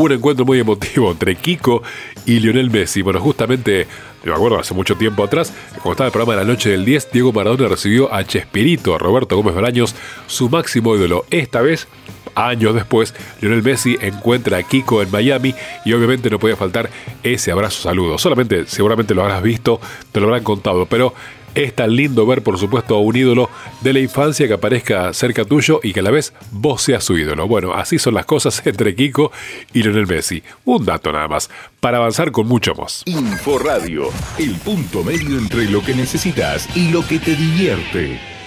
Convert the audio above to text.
un encuentro muy emotivo entre Kiko y Lionel Messi. Bueno, justamente, me acuerdo hace mucho tiempo atrás, cuando estaba el programa de la noche del 10, Diego Maradona recibió a Chespirito, a Roberto Gómez Bolaños, su máximo ídolo. Esta vez, años después, Lionel Messi encuentra a Kiko en Miami y obviamente no podía faltar ese abrazo saludo. Solamente, seguramente lo habrás visto, te lo habrán contado, pero es tan lindo ver, por supuesto, a un ídolo de la infancia que aparezca cerca tuyo y que a la vez vos seas su ídolo. Bueno, así son las cosas entre Kiko y Lionel Messi. Un dato nada más, para avanzar con mucho más. Inforadio, el punto medio entre lo que necesitas y lo que te divierte.